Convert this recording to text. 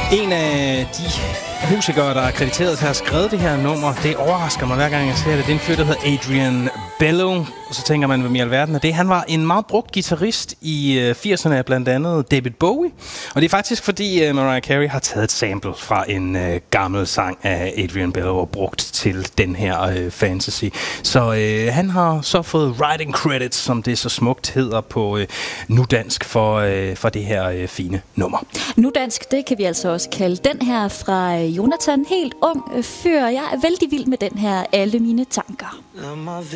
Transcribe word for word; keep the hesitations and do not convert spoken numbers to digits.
En af de musikere, der er krediteret til at have skrevet det her nummer, det overrasker mig hver gang jeg ser det. Det er en fyr, der hedder Adrian Bello. Og så tænker man, hvem i alverden er det? Han var en meget brugt guitarist i firserne af blandt andet David Bowie. Og det er faktisk fordi uh, Mariah Carey har taget et sample fra en uh, gammel sang af Adrian Bello og brugt til den her uh, fantasy. Så uh, han har så fået writing credits, som det så smukt hedder på uh, nudansk for, uh, for det her uh, fine nummer. Nudansk, det kan vi altså også kalde den her fra Jonathan. Helt ung fyr. Jeg er vældig vild med den her Alle mine tanker.